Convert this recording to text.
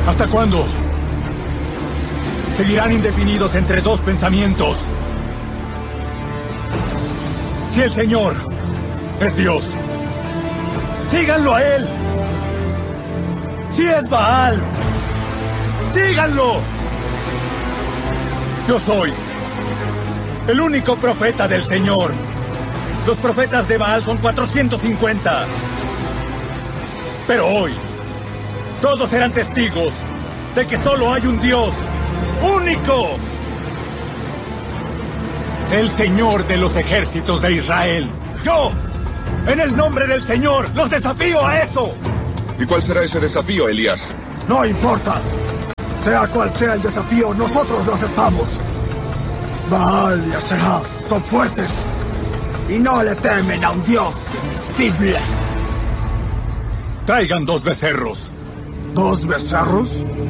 ¿Hasta cuándo? Seguirán indefinidos entre dos pensamientos. Si el Señor es Dios, síganlo a Él. Si es Baal, síganlo. Yo soy el único profeta del Señor. Los profetas de Baal son 450. Pero hoy, todos serán testigos de que solo hay un Dios único. El Señor de los ejércitos de Israel. Yo, en el nombre del Señor, los desafío a eso. ¿Y cuál será ese desafío, Elías? No importa. Sea cual sea el desafío, nosotros lo aceptamos. Baal y Aserá son fuertes y no le temen a un Dios invisible. Traigan 2 becerros. ¿2 becerros?